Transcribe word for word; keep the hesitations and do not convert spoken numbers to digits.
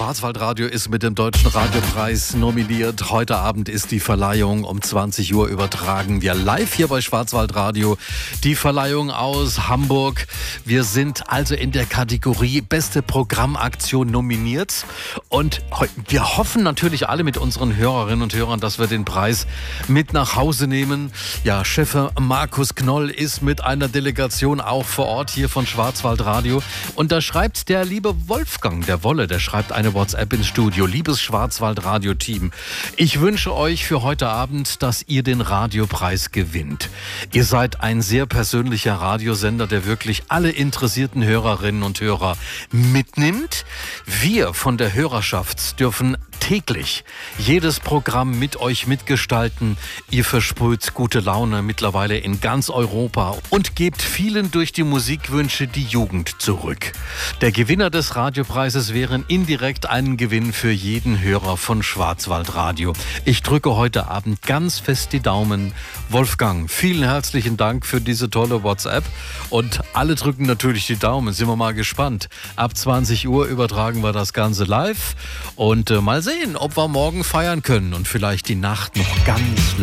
Schwarzwaldradio ist mit dem Deutschen Radiopreis nominiert. Heute Abend ist die Verleihung. Um zwanzig Uhr übertragen wir live hier bei Schwarzwaldradio die Verleihung aus Hamburg. Wir sind also in der Kategorie Beste Programmaktion nominiert. Und wir hoffen natürlich alle mit unseren Hörerinnen und Hörern, dass wir den Preis mit nach Hause nehmen. Ja, Chef Markus Knoll ist mit einer Delegation auch vor Ort hier von Schwarzwaldradio. Und da schreibt der liebe Wolfgang, der Wolle, der schreibt eine WhatsApp ins Studio. Liebes Schwarzwaldradio-Team, ich wünsche euch für heute Abend, dass ihr den Radiopreis gewinnt. Ihr seid ein sehr persönlicher Radiosender, der wirklich alle interessierten Hörerinnen und Hörer mitnimmt. Wir von der Hörerschaft dürfen täglich jedes Programm mit euch mitgestalten. Ihr versprüht gute Laune mittlerweile in ganz Europa und gebt vielen durch die Musikwünsche die Jugend zurück. Der Gewinner des Radiopreises wäre indirekt ein Gewinn für jeden Hörer von Schwarzwaldradio. Ich drücke heute Abend ganz fest die Daumen. Wolfgang, vielen herzlichen Dank für diese tolle WhatsApp und alle drücken natürlich die Daumen. Sind wir mal gespannt. Ab zwanzig Uhr übertragen wir das Ganze live und äh, mal sehen, ob wir morgen feiern können und vielleicht die Nacht noch ganz